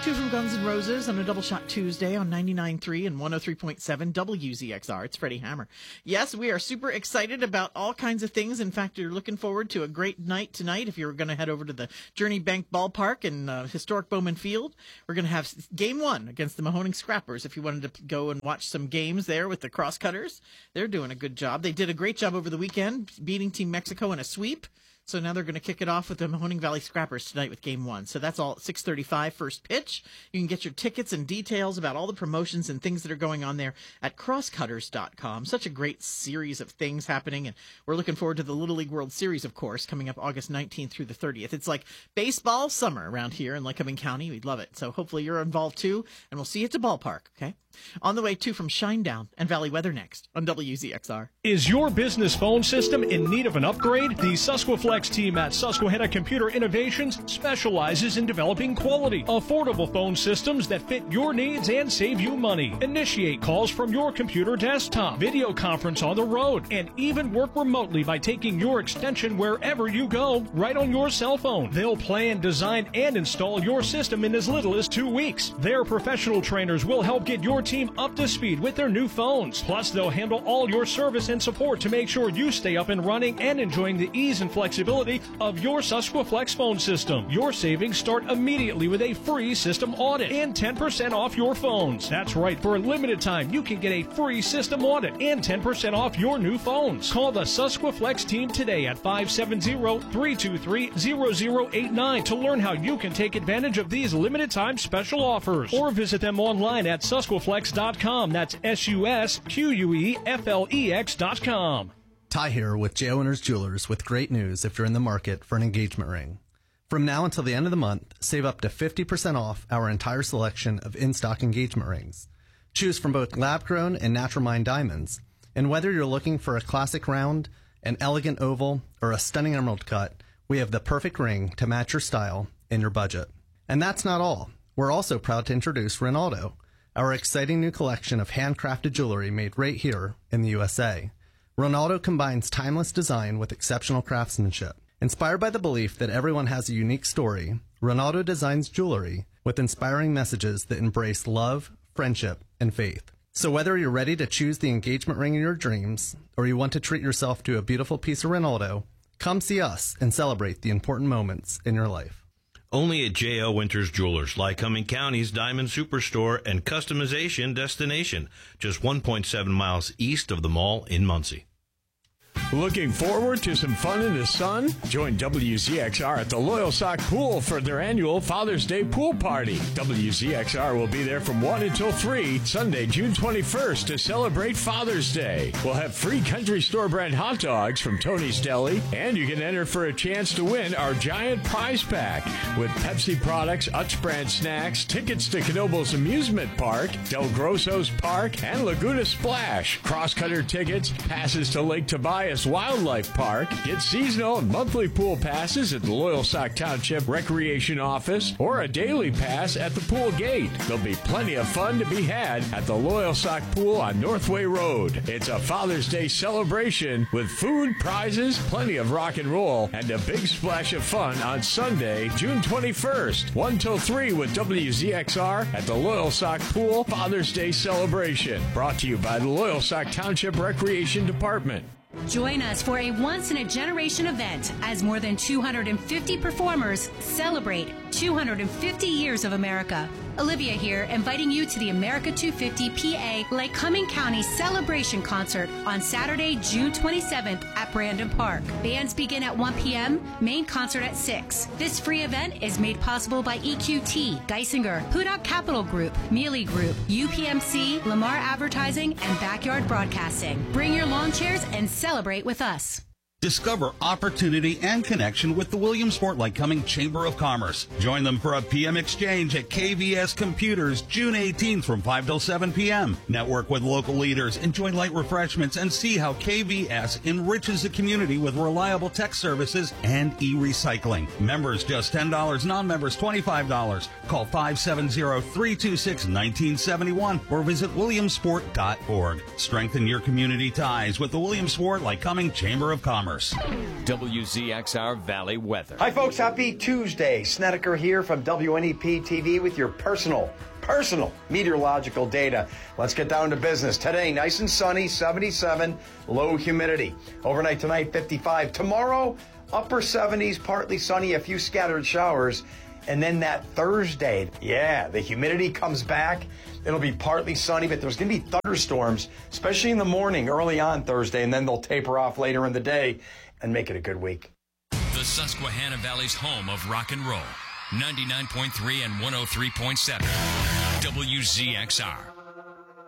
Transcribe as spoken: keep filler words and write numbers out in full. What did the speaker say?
Two from Guns N' Roses on a Double Shot Tuesday on ninety-nine point three and one oh three point seven W Z X R. It's Freddie Hammer. Yes, we are super excited about all kinds of things. In fact, you're looking forward to a great night tonight. If you're going to head over to the Journey Bank Ballpark in uh, historic Bowman Field, we're going to have game one against the Mahoning Scrappers. If you wanted to go and watch some games there with the Crosscutters, they're doing a good job. They did a great job over the weekend, beating Team Mexico in a sweep. So now they're going to kick it off with the Mahoning Valley Scrappers tonight with game one. So that's all at six thirty-five first pitch. You can get your tickets and details about all the promotions and things that are going on there at crosscutters dot com. Such a great series of things happening. And we're looking forward to the Little League World Series, of course, coming up August nineteenth through the thirtieth. It's like baseball summer around here in Lycoming County. We'd love it. So hopefully you're involved too. And we'll see you at the ballpark, okay? On the way, too, from Shinedown and Valley Weather next on W Z X R. Is your business phone system in need of an upgrade? The Susquaflex team at Susquehanna Computer Innovations specializes in developing quality, affordable phone systems that fit your needs and save you money. Initiate calls from your computer desktop, video conference on the road, and even work remotely by taking your extension wherever you go, right on your cell phone. They'll plan, design, and install your system in as little as two weeks. Their professional trainers will help get your team up to speed with their new phones. Plus, they'll handle all your service and support to make sure you stay up and running and enjoying the ease and flexibility of your Susquaflex phone system. Your savings start immediately with a free system audit and ten percent off your phones. That's right, for a limited time, you can get a free system audit and ten percent off your new phones. Call the Susquaflex team today at five seven zero, three two three, zero zero eight nine to learn how you can take advantage of these limited time special offers. Or visit them online at Susquaflex dot com. That's S U S Q U E F L E X dot com. Ty here with J. Owners Jewelers with great news if you're in the market for an engagement ring. From now until the end of the month, save up to fifty percent off our entire selection of in-stock engagement rings. Choose from both lab-grown and natural mined diamonds. And whether you're looking for a classic round, an elegant oval, or a stunning emerald cut, we have the perfect ring to match your style and your budget. And that's not all. We're also proud to introduce Ronaldo, our exciting new collection of handcrafted jewelry made right here in the U S A. Ronaldo combines timeless design with exceptional craftsmanship. Inspired by the belief that everyone has a unique story, Ronaldo designs jewelry with inspiring messages that embrace love, friendship, and faith. So whether you're ready to choose the engagement ring of your dreams, or you want to treat yourself to a beautiful piece of Ronaldo, come see us and celebrate the important moments in your life. Only at J L. Winters Jewelers, Lycoming County's Diamond Superstore and customization destination, just one point seven miles east of the mall in Muncie. Looking forward to some fun in the sun? Join W Z X R at the Loyal Sock Pool for their annual Father's Day pool party. W Z X R will be there from one until three, Sunday, June twenty-first, to celebrate Father's Day. We'll have free country store brand hot dogs from Tony's Deli, and you can enter for a chance to win our giant prize pack with Pepsi products, Utz brand snacks, tickets to Knoebels Amusement Park, Del Grosso's Park, and Laguna Splash, Crosscutter tickets, passes to Lake Tobias Wildlife Park. Get seasonal and monthly pool passes at the Loyal Sock Township Recreation Office or a daily pass at the pool gate. There'll be plenty of fun to be had at the Loyal Sock Pool on Northway Road. It's a Father's Day celebration with food, prizes, plenty of rock and roll, and a big splash of fun on Sunday, June twenty-first, one till three with W Z X R at the Loyal Sock Pool Father's Day celebration. Brought to you by the Loyal Sock Township Recreation Department. Join us for a once-in-a-generation event as more than two hundred fifty performers celebrate two hundred fifty years of America. Olivia here, inviting you to the America two fifty P A Lycoming County Celebration Concert on Saturday, June twenty-seventh at Brandon Park. Bands begin at one p.m., main concert at six. This free event is made possible by E Q T, Geisinger, Hudak Capital Group, Mealy Group, U P M C, Lamar Advertising, and Backyard Broadcasting. Bring your lawn chairs and celebrate with us. Discover opportunity and connection with the Williamsport Lycoming Chamber of Commerce. Join them for a P M exchange at K V S Computers June eighteenth from five till seven p.m. Network with local leaders, enjoy light refreshments, and see how K V S enriches the community with reliable tech services and e-recycling. Members just ten dollars, non-members twenty-five dollars. Call five seven zero, three two six, one nine seven one or visit williamsport dot org. Strengthen your community ties with the Williamsport Lycoming Chamber of Commerce. Commerce. W Z X R Valley weather. Hi, folks. Happy Tuesday. Snedeker here from W N E P T V with your personal, personal meteorological data. Let's get down to business. Today, nice and sunny, seventy-seven, low humidity. Overnight tonight, fifty-five. Tomorrow, upper seventies, partly sunny, a few scattered showers. And then that Thursday, yeah, the humidity comes back. It'll be partly sunny, but there's going to be thunderstorms, especially in the morning, early on Thursday, and then they'll taper off later in the day and make it a good week. The Susquehanna Valley's home of rock and roll. ninety-nine point three and one oh three point seven. W Z X R.